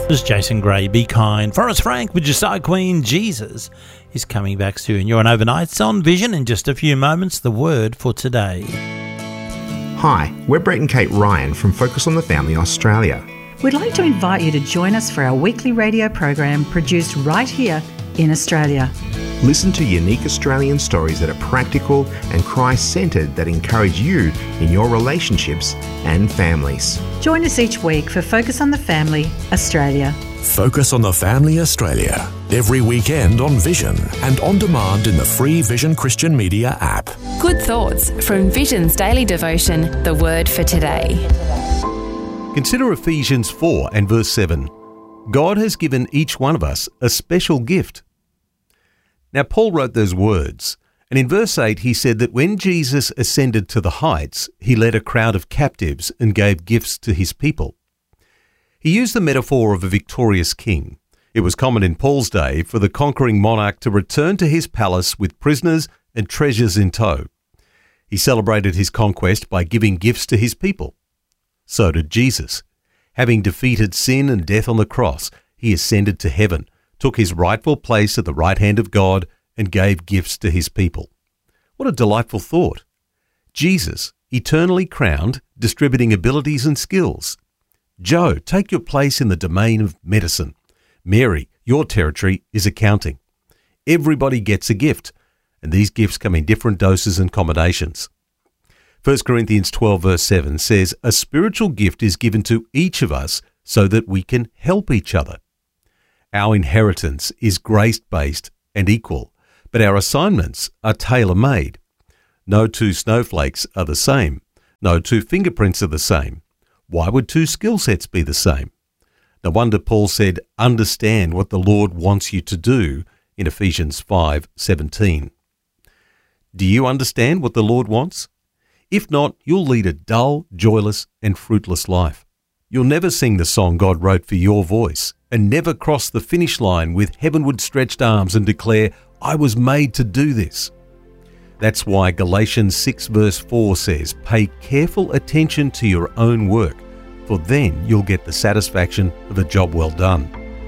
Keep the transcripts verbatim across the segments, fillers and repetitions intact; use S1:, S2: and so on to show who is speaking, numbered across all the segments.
S1: This is Jason Gray, Be Kind. Forrest Frank with Josiah Queen. Jesus is coming back soon. You're on Overnights on Vision. In just a few moments, the word for today.
S2: Hi, we're Brett and Kate Ryan from Focus on the Family Australia.
S3: We'd like to invite you to join us for our weekly radio program produced right here in Australia.
S2: Listen to unique Australian stories that are practical and Christ-centred that encourage you in your relationships and families.
S3: Join us each week for Focus on the Family Australia.
S4: Focus on the Family Australia, every weekend on Vision and on demand in the free Vision Christian Media app.
S5: Good thoughts from Vision's daily devotion, The Word for Today.
S6: Consider Ephesians four and verse seven. God has given each one of us a special gift. Now, Paul wrote those words, and in verse eight he said that when Jesus ascended to the heights, he led a crowd of captives and gave gifts to his people. He used the metaphor of a victorious king. It was common in Paul's day for the conquering monarch to return to his palace with prisoners and treasures in tow. He celebrated his conquest by giving gifts to his people. So did Jesus. Having defeated sin and death on the cross, he ascended to heaven, took his rightful place at the right hand of God, and gave gifts to his people. What a delightful thought. Jesus, eternally crowned, distributing abilities and skills. Joe, take your place in the domain of medicine. Mary, your territory is accounting. Everybody gets a gift, and these gifts come in different doses and combinations. First Corinthians twelve verse seven says, a spiritual gift is given to each of us so that we can help each other. Our inheritance is grace-based and equal, but our assignments are tailor-made. No two snowflakes are the same. No two fingerprints are the same. Why would two skill sets be the same? No wonder Paul said, understand what the Lord wants you to do in Ephesians five seventeen. Do you understand what the Lord wants? If not, you'll lead a dull, joyless, and fruitless life. You'll never sing the song God wrote for your voice, and never cross the finish line with heavenward stretched arms and declare, I was made to do this. That's why Galatians six verse four says, pay careful attention to your own work, for then you'll get the satisfaction of a job well done.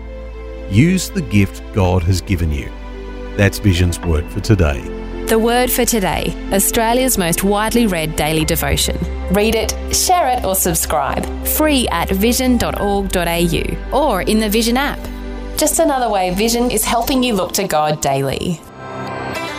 S6: Use the gift God has given you. That's Vision's word for today.
S5: The Word for Today, Australia's most widely read daily devotion. Read it, share it or subscribe. Free at vision dot org dot a u or in the Vision app. Just another way Vision is helping you look to God daily.